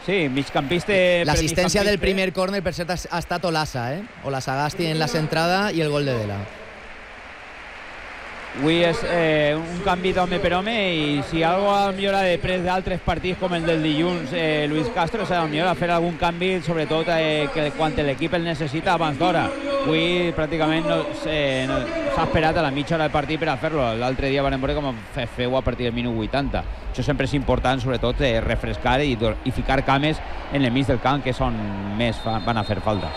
Sí, migcampista... L'assistència del primer córner, per cert, ha estat Olasa, Olasa Gasti en la centrada i el gol de Vela. Avui és un canvi d'home per home i si algo ha millorat després d'altres partits com el del dilluns, Luis Castro s'ha millorat a fer algun canvi, sobretot que quan l'equip el necessita abans d'hora. Avui pràcticament s'ha esperat a la mitja hora del partit per a fer-lo. L'altre dia vam veure com feu a partir del minut 80. Això sempre és important, sobretot refrescar i ficar cames en el mig del camp, que és on més van a fer falta.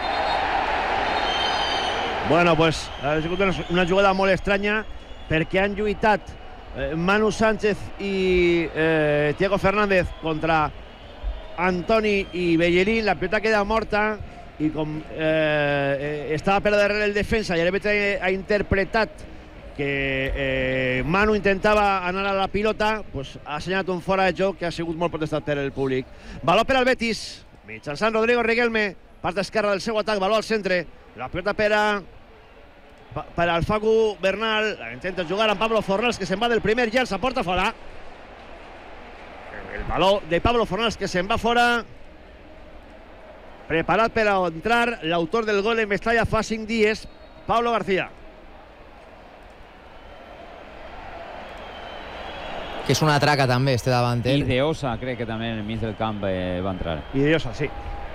Bueno, pues ha sigut una jugada molt estranya perquè han lluitat Manu Sánchez i Thiago Fernández contra Antoni i Bellerín. La pilota queda morta i com estava per darrere el defensa i l'àrbitre ha interpretat que Manu intentava anar a la pilota, pues ha assenyalat un fora de joc que ha sigut molt protestat per el públic. Valor per al Betis, mitjançant Rodrigo Riquelme, part esquerra del seu atac, valor al centre, la pilota per al Facu Bernal, la intenta jugar amb Pablo Fornals, que se'n va del primer llarg, se porta fora. El valor de Pablo Fornals, que se'n va fora. Preparat per a entrar l'autor del gol en Mestalla fa 5 dies, Pablo García. Que és una traca també, este davanter. I Deosa, crec que també en el mig del camp va entrar. I Deosa, sí.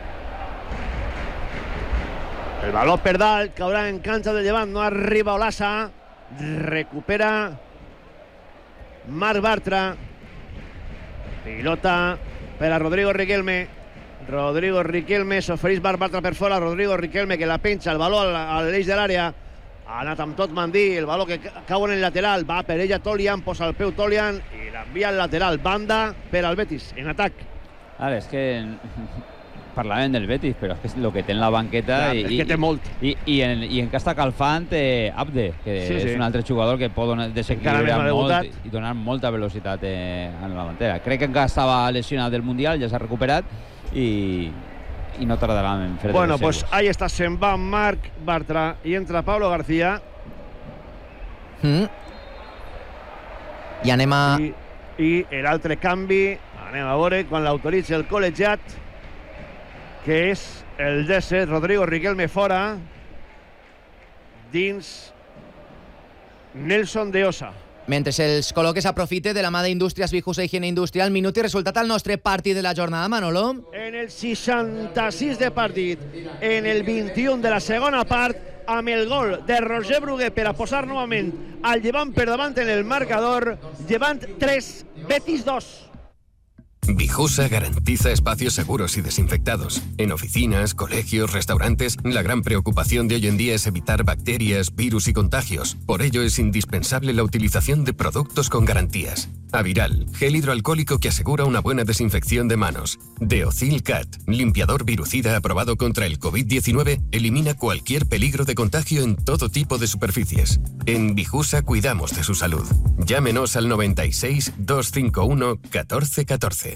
El baló per dalt, caurà en canxa del Llevant, no arriba Olasa, recupera Marc Bartra, pilota per a Rodrigo Riquelme, s'ofereix Marc Bartra per fora, Rodrigo Riquelme que la penja, el baló a l'eix de l'àrea, ha anat amb tot Mandí, el baló que cau en el lateral, va per ella Tolian, posa el peu Tolian i l'envia al lateral, banda per al Betis, en atac. Ara, és que parlàvem del Betis, però és que el que té en la banqueta és que té molt. I en que està calfant Abde, que és un altre jugador que pot desequilibrar molt i donar molta velocitat en la davantera. Crec que encara estava lesionat del Mundial, ja s'ha recuperat i no tardarà en fer bueno, pues ahí està, se'n va Marc Bartra i entra Pablo García. I anem a... I l'altre canvi, anem a veure quan l'autoritza el col·legiat, que és el 17, Rodrigo Riquelme fora, dins Nelson Deosa. Mentre els col·loques aprofite de la mà d'Indústries Vijusa Higiene Industrial, minut i resultat al nostre partit de la jornada, Manolo. En el 66 de partit, en el 21 de la segona part, amb el gol de Roger Brugué per a posar novament al Llevant per davant en el marcador. Llevant 3, Betis 2. Vijusa garantiza espacios seguros y desinfectados. En oficinas, colegios, restaurantes, la gran preocupación de hoy en día es evitar bacterias, virus y contagios. Por ello es indispensable la utilización de productos con garantías. Aviral, gel hidroalcohólico que asegura una buena desinfección de manos. Deocil Cat, limpiador virucida aprobado contra el COVID-19, elimina cualquier peligro de contagio en todo tipo de superficies. En Vijusa cuidamos de su salud. Llámenos al 96 251 1414.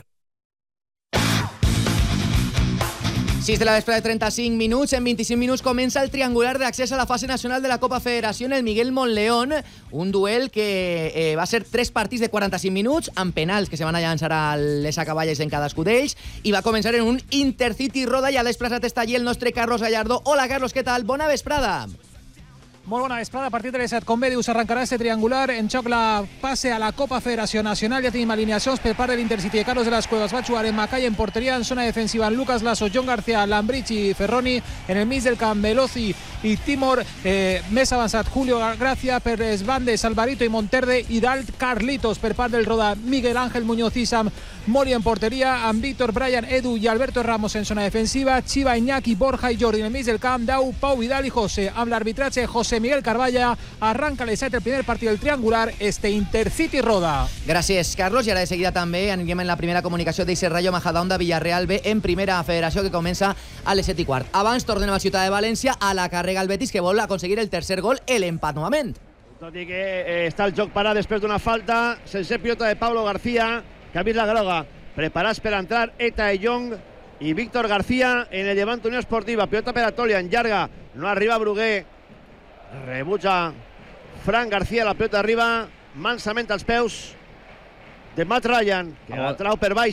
6 de la vespre de 35 minuts. En 25 minuts comença el triangular d'accés a la fase nacional de la Copa Federació en el Miguel Montleón. Un duel que va ser 3 partits de 45 minuts, amb penals que se van a llançar a les acaballes en cadascú d'ells, i va començar en un Intercity Roda. Ja ha desplaçat està allí el nostre Carlos Gallardo. Hola, Carlos, què tal? Bona vesprada. Molt bona vesprada. A partir de les 7, com bé dius, arrencarà este triangular. En xoc la passe a la Copa Federació Nacional. Ja tenim alineacions per part de l'Intercity. Carlos de las Cuevas va jugar en Macay en porteria, en zona defensiva en Lucas Lasso, John García, Lambrich i Ferroni. En el mig del camp, Veloci i Timor. Més avançat, Julio Gracia. Per les bandes, Alvarito i Monterde. I dalt, Carlitos per part del Roda, Miguel Ángel Muñoz i Sam Mori en porteria, amb Víctor, Brian, Edu i Alberto Ramos en zona defensiva. Chiva, Iñaki, Borja i Jordi en el mig del camp. Dau, Pau Vidal i José. Amb l'arbitratge, José Miguel Carballa. Arranca les 7 el primer partit del triangular, este Intercity Roda. Gràcies, Carlos. I ara de seguida també anirem en la primera comunicació d'Eixe Rayo Majadahonda Villarreal B en primera federació, que comença a les 7:15. Abans tornem a Ciutat de València, a la càrrega el Betis, que vol aconseguir el tercer gol, l'empat novament. Tot i que està el joc parat després d'una falta, sense pilota de Pablo García, que ha vist la groga. Preparats per entrar Eta Young i Víctor García en el Llevant Unió Esportiva. Pilota per a Tolian, llarga, no arriba Brugué. Rebutja Fran García, la pilota arriba mansament als peus de Matt Ryan, que la trau per baix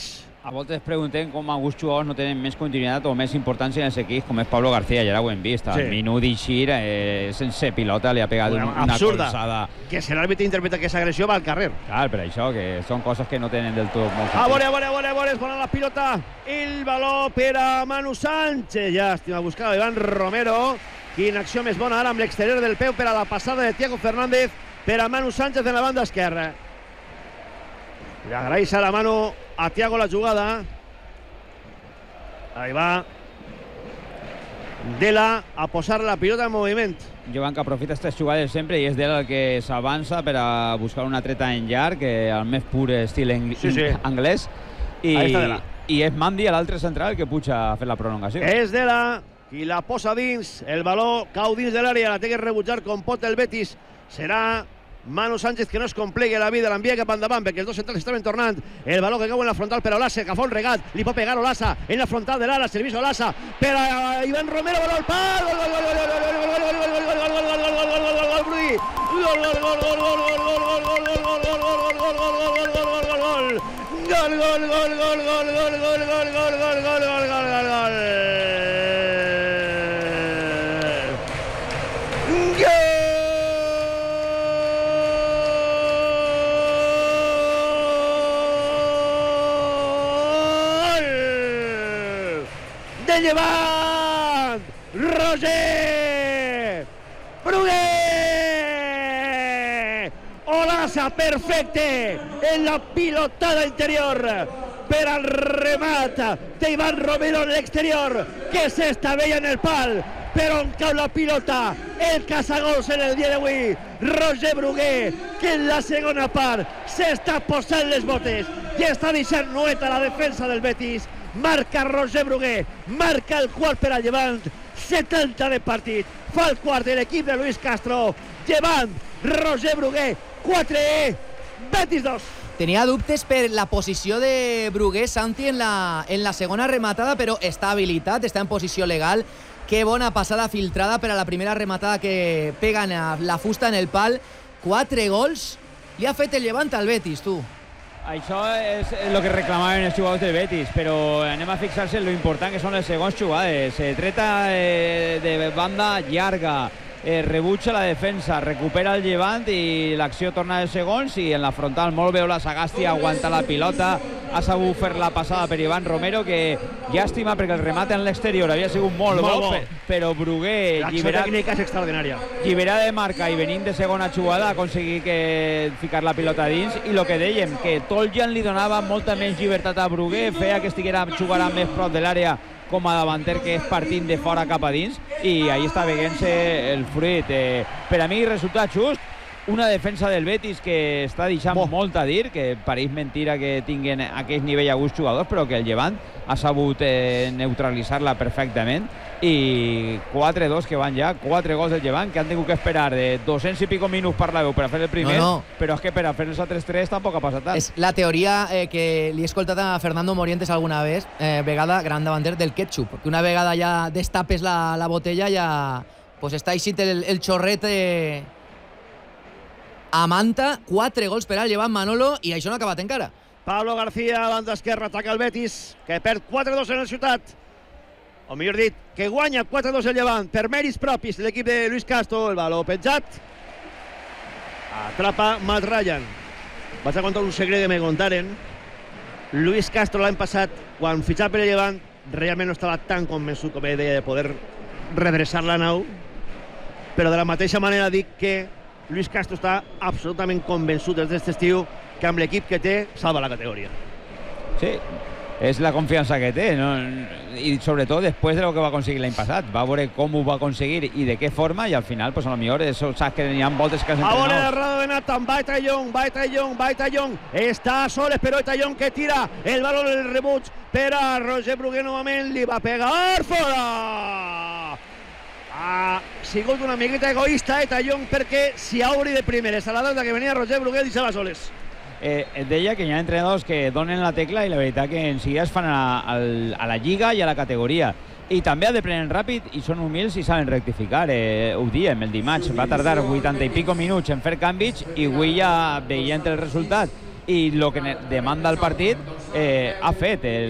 A voltes preguntem com alguns jugadors no tenen més continuïtat o més importància en els equips, com és Pablo García, ja ho hem vist. Al minut d'eixir, sense pilota, li ha pegat una colzada. Que si l'àrbitre interpreta que és agressió, va al carrer. Clar, per això, que són coses que no tenen del tot molt sentit. A veure, bona la pilota. El baló per a Manu Sánchez. Llàstima, buscava Iván Romero. Quina acció més bona ara amb l'exterior del peu per a la passada de Thiago Fernández per a Manu Sánchez en la banda esquerra. Le agraeix a la mano a Thiago la jugada. Ahí va Dela a posar la pilota en moviment. Joan, que aprofita aquestes jugades sempre i és Dela el que s'avança per a buscar una treta en llarg, que el més pur estil anglès. I és Mandi, l'altre central, que puja a fer la prolongació. És Dela qui la posa dins. El baló cau dins de l'àrea, la té que rebutjar com pot el Betis. Serà Manu Sánchez que no es complegui la vida, l'envia cap endavant perquè els dos centrals estaven tornant. El baló que cau en la frontal per a Olasa, que fa un regat, li pot pegar Olasa en la frontal de l'ala, servís Olasa per a Iván Romero, baló al pal, de Llevant, Roger Brugué. Olasa perfecte en la pilotada interior per al remat d'Iván Romero en l'exterior, que s'estavella en el pal, però on cau la pilota, el caçagols en el dia d'avui, Roger Brugué, que en la segona part s'està posant les botes i està deixant nueta la defensa del Betis. Marca Roger Brugué, marca el quart per a Llevant, 70 de partit, fa el quart de l'equip de Luis Castro. Llevant, Roger Brugué, 4, Betis 2. Tenia dubtes per la posició de Brugué, Santi, en la segona rematada, però està habilitat, està en posició legal. Que bona passada filtrada per a la primera rematada que pega la fusta en el pal. 4 gols li ha fet el Llevant al Betis, tu. Això és el que reclamaven els jugadors del Betis, però anem a fixar-se en lo important que són les segons jugades. Treta de banda llarga, rebutja la defensa, recupera el Llevant i l'acció torna de segons, i en la frontal molt bé la Sagasti aguanta la pilota, ha sabut fer la passada per Iván Romero, que llàstima perquè el remat en l'exterior havia sigut molt bo, però Brugué, l'acció tècnica és extraordinària. Lliberada de marca i venint de segona jugada, ha aconseguit ficar la pilota dins, i el que dèiem, que Toljan li donava molta menys llibertat a Brugué, feia que estiguera jugant més prop de l'àrea com a davanter, que és partint de fora cap a dins, i ahí està veient-se el fruit. Per a mi, resultat just, una defensa del Betis que està deixant molt a dir, que pareix mentira que tinguin aquest nivell alguns jugadors, però que el Llevant ha sabut neutralitzar-la perfectament, i 4-2 que van ja, 4 gols del Llevant, que han tingut que esperar de 200 i pico minuts per la veu per a fer el primer, però és que per a fer els altres 3 tampoc ha passat tant. És la teoria que li he escoltat a Fernando Morientes alguna vegada, gran davanter del ketchup, que una vegada ja destapes la botella, ja pues està eixit el xorret a manta. 4 gols per al Llevant, Manolo, i això no ha acabat encara. Pablo García, banda esquerra, ataca el Betis, que perd 4-2 en el Ciutat. O millor dit, que guanya 4-2 el Llevant per mèrits propis l'equip de Luis Castro. El baló penjat, atrapa Matt Ryan. Vaig a contar un secret que me contaren. Luis Castro l'any passat, quan fitxava per el Llevant, realment no estava tan convençut com ell deia de poder redreçar la nau, però de la mateixa manera dic que Luis Castro està absolutament convençut des d'aquest estiu que amb l'equip que té salva la categoria. Sí, és la confiança que té, no? I sobretot després de lo que va aconseguir l'any passat. Va veure com ho va aconseguir i de què forma, i al final, pues, a lo millor saps que hi ha voltes que has entrenat. Ahora errado de Nathan, va Tallón, està sol, però Tallón que tira el balón del rebuig per a Roger Brugué novament, li va pegar fora. Ha sigut una miqueta egoista Tallón, perquè si obri de primeres a la data que venia Roger Brugué deixava soles. Deia que hi ha entrenadors que donen la tecla i la veritat que en seguida es fan a la lliga i a la categoria, i també aprenen ràpid i són humils i saben rectificar. Ho diem, el dimarts va tardar 80 i pico minuts en fer canvis, i avui ja veient el resultat i el que demanda el partit ha fet.